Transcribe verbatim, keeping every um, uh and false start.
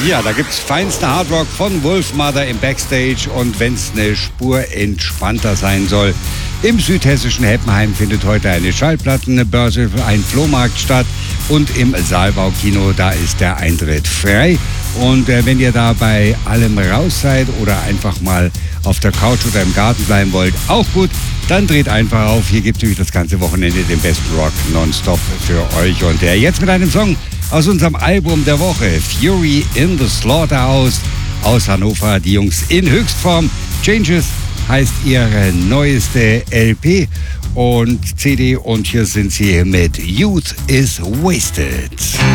Ja, da gibt's feinste Hardrock von Wolfmother im Backstage und wenn's eine Spur entspannter sein soll. Im südhessischen Heppenheim findet heute eine Schallplattenbörse, ein Flohmarkt statt und im Saalbau-Kino, da ist der Eintritt frei. Und äh, wenn ihr da bei allem raus seid oder einfach mal auf der Couch oder im Garten bleiben wollt, auch gut, dann dreht einfach auf. Hier gibt es nämlich das ganze Wochenende den besten Rock nonstop für euch. Und äh, jetzt mit einem Song aus unserem Album der Woche, Fury in the Slaughterhouse aus Hannover. Die Jungs in Höchstform. Changes heißt ihre neueste L P und C D. Und hier sind sie mit Youth is Wasted.